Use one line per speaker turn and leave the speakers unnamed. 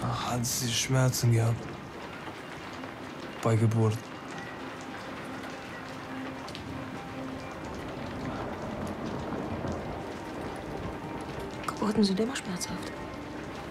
Ach, hat sie Schmerzen gehabt. Bei Geburt.
Geburten sind immer schmerzhaft.